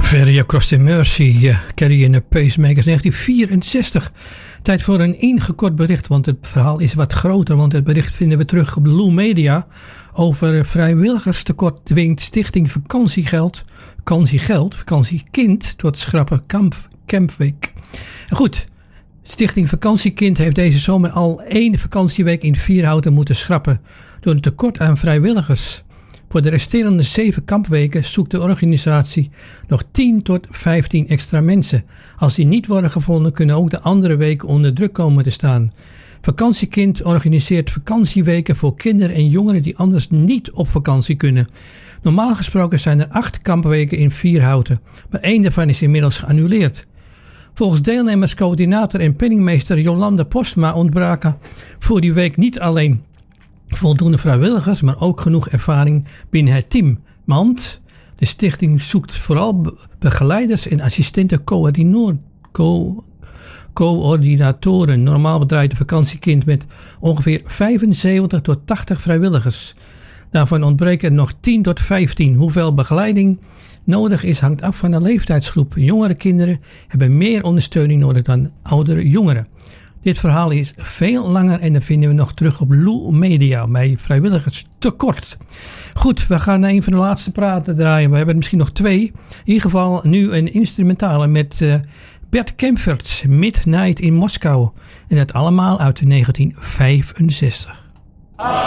Ferry Across the Mersey, Carrie in a Pacemakers, 1964. Tijd voor een ingekort bericht, want het verhaal is wat groter. Want het bericht vinden we terug op Blue Media. Over vrijwilligerstekort dwingt Stichting Vakantiekind tot schrappen campweek. Goed, Stichting Vakantiekind heeft deze zomer al 1 vakantieweek in Vierhouten moeten schrappen door een tekort aan vrijwilligers. Voor de resterende 7 kampweken zoekt de organisatie nog 10 tot 15 extra mensen. Als die niet worden gevonden, kunnen ook de andere weken onder druk komen te staan. Vakantiekind organiseert vakantieweken voor kinderen en jongeren die anders niet op vakantie kunnen. Normaal gesproken zijn er 8 kampweken in Vierhouten, maar 1 daarvan is inmiddels geannuleerd. Volgens deelnemerscoördinator en penningmeester Jolande Postma ontbraken voor die week niet alleen voldoende vrijwilligers, maar ook genoeg ervaring binnen het team. Want de stichting zoekt vooral begeleiders en assistenten coördinatoren. Normaal bedraait de vakantiekind met ongeveer 75 tot 80 vrijwilligers. Daarvan ontbreken er nog 10 tot 15. Hoeveel begeleiding nodig is hangt af van de leeftijdsgroep. Jongere kinderen hebben meer ondersteuning nodig dan oudere jongeren. Dit verhaal is veel langer en dat vinden we nog terug op Blue Media bij vrijwilligerstekort. Goed, we gaan naar een van de laatste praten draaien. We hebben er misschien nog 2. In ieder geval nu een instrumentale met Bert Kaempfert's Midnight in Moskou. En dat allemaal uit 1965.